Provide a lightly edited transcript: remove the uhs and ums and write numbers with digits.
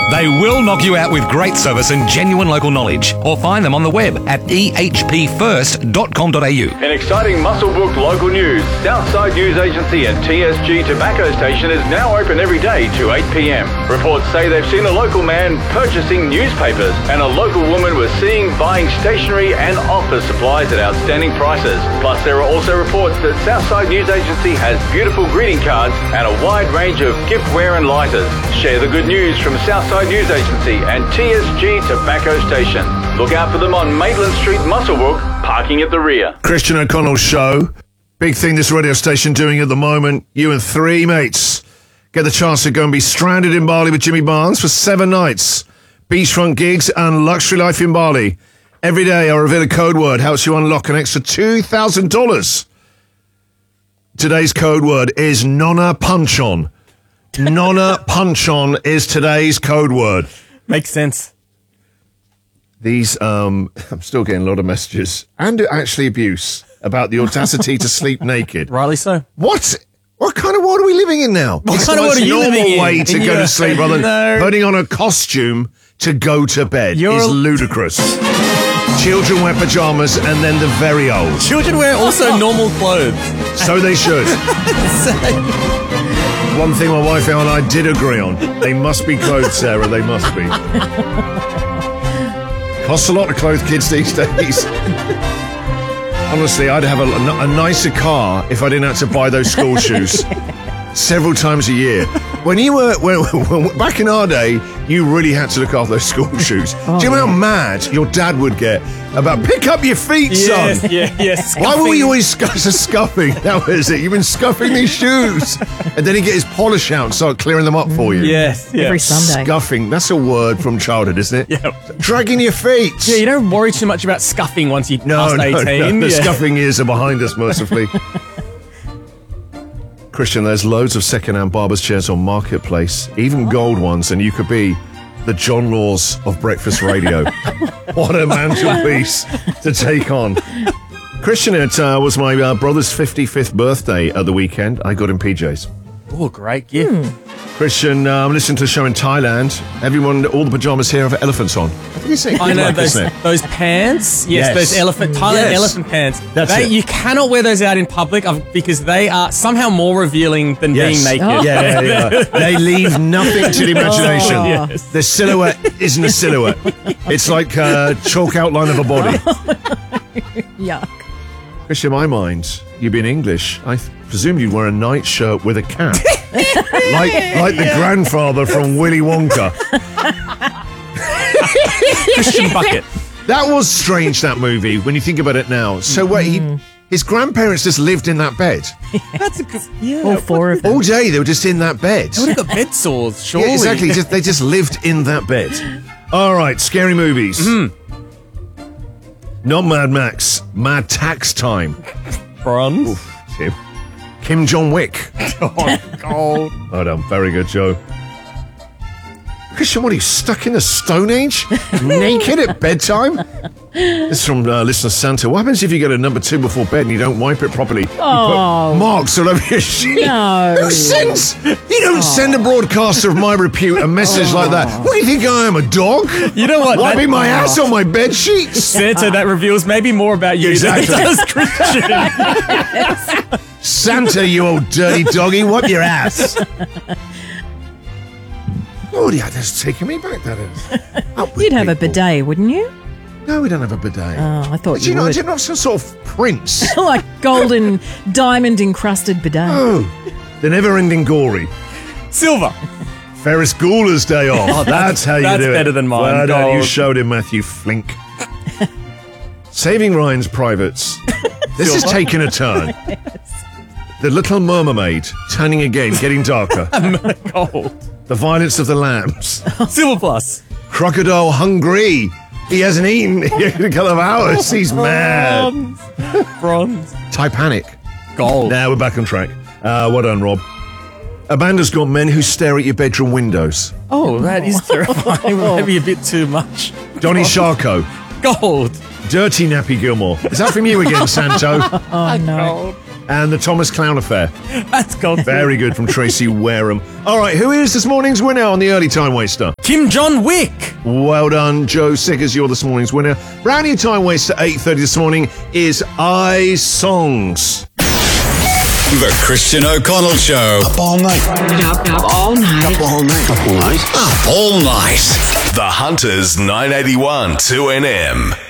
They will knock you out with great service and genuine local knowledge. Or find them on the web at ehpfirst.com.au. In exciting Muswellbrook local news, Southside News Agency and TSG Tobacco Station is now open every day to 8 p.m. Reports say they've seen a local man purchasing newspapers and a local woman was seen buying stationery and office supplies at outstanding prices. Plus, there are also reports that Southside News Agency has beautiful greeting cards and a wide range of giftware and lighters. Share the good news from Southside News Agency and TSG Tobacco Station. Look out for them on Maitland Street, Muswellbrook, parking at the rear. Christian O'Connell's show. Big thing this radio station doing at the moment. You and three mates get the chance to go and be stranded in Bali with Jimmy Barnes for 7 nights. Beachfront gigs and luxury life in Bali. Every day I reveal a code word, helps you unlock an extra $2,000. Today's code word is Nonna Punch-On. Nonna Punch-On is today's code word. Makes sense. These, I'm still getting a lot of messages and actually abuse about the audacity to sleep naked. Rightly so. What kind of world are we living in now? What kind of world are you living in? Normal way to go to sleep rather than putting on a costume to go to bed is ludicrous. Children wear pajamas and then the very old. Children wear also normal clothes. So they should. One thing my wife and I did agree on. They must be clothed, Sarah. They must be. Costs a lot to clothe kids these days. Honestly, I'd have a nicer car if I didn't have to buy those school shoes several times a year. When you were back in our day, you really had to look after those school shoes. Do you know how mad your dad would get about pick up your feet, son? Yes. Why were we always scuffing? That was it. You've been scuffing these shoes, and then he'd get his polish out and start clearing them up for you. Yes. Every Sunday. Scuffing. That's a word from childhood, isn't it? Yeah. Dragging your feet. Yeah, you don't worry too much about scuffing once you pass 18. No. The scuffing years are behind us, mercifully. Christian, there's loads of second-hand barber's chairs on Marketplace, even gold ones, and you could be the John Laws of breakfast radio. What a mantelpiece to take on. Christian, it was my brother's 55th birthday at the weekend. I got him PJs. Oh, great gift. Christian, I'm listening to the show in Thailand. All the pajamas here have elephants on. I know those pants. Yes, those Thailand elephant pants. You cannot wear those out in public because they are somehow more revealing than being naked. Oh. Yeah. They leave nothing to the imagination. Yes. The silhouette isn't a silhouette. It's like a chalk outline of a body. Yuck. Christian, in my mind, you being English, I presume you'd wear a nightshirt with a cap. like the grandfather from Willy Wonka. Christian Bucket. That was strange, that movie, when you think about it now. So his grandparents just lived in that bed. That's a good... Yeah. All 4 of them. All day they were just in that bed. They would have got bed sores, surely. Yeah, exactly. They just lived in that bed. All right, scary movies. Not Mad Max. Mad Tax Time. Bronze. Oof, Tim. Kim Jong-wick. Oh, God. Well done. Very good, Joe. Christian, what are you, stuck in the Stone Age? Naked at bedtime? This is from listener Santa. What happens if you get a number 2 before bed and you don't wipe it properly? Oh. You put marks all over your sheet. No. Who sends? You don't send a broadcaster of my repute a message like that. What do you think I am, a dog? You know what? Wiping my ass on my bed sheets? Santa, that reveals maybe more about you than it does Christian. Santa, you old dirty doggy, wipe your ass. Oh, yeah, that's taking me back, that is. You'd have a bidet, wouldn't you? No, we don't have a bidet. Oh, I thought Do you would. Do you not some sort of prince? Like golden, diamond-encrusted bidet. Oh, the never-ending gory. Silver. Ferris Bueller's Day Off. Oh, that's how you do it. That's better than mine. Well done, you Gold. showed him, Matthew Flink. Saving Ryan's Privates. This is taking a turn. The Little Mermaid, turning again, getting darker. Gold. The Violence of the Lambs. Silver plus. Crocodile Hungry. He hasn't eaten in a couple of hours. He's mad. Bronze. Titanic. Gold. Now we're back on track. Well done, Rob. Amanda's got men who stare at your bedroom windows. Oh, that is terrifying. Maybe a bit too much. Donnie Sharko. Gold. Dirty Nappy Gilmore. Is that from you again, Santo? Oh, no. Gold. and the Thomas Clown Affair. That's gold. Very good from Tracy Wareham. All right, who is this morning's winner on the early time waster? Kim John Wick. Well done, Joe Sickers. You're this morning's winner. Brand new time waster 8:30 this morning is I Songs. The Christian O'Connell Show. Up all night. Up all night. Up all night. Up all night. Up all night. The Hunters 981 2NM.